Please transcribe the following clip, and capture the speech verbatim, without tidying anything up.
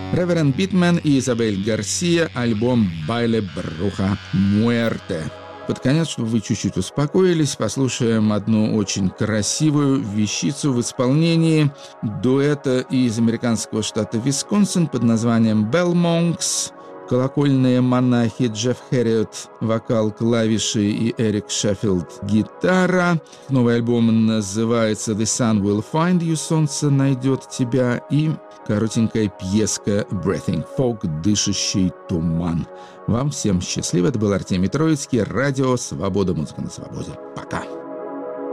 Реверенд Питмен и Изабель Гарсия, альбом «Байле Бруха Муэрте». Под конец, чтобы вы чуть-чуть успокоились, послушаем одну очень красивую вещицу в исполнении дуэта из американского штата Висконсин под названием «Belmonks». Колокольные монахи Джефф Хэрриот, вокал, клавиши, и Эрик Шеффилд, гитара. Новый альбом называется «The Sun Will Find You», «Солнце найдет тебя», и коротенькая пьеска «Breathing Fog», «Дышащий туман». Вам всем счастливо. Это был Артемий Троицкий, радио «Свобода. Музыка на свободе». Пока.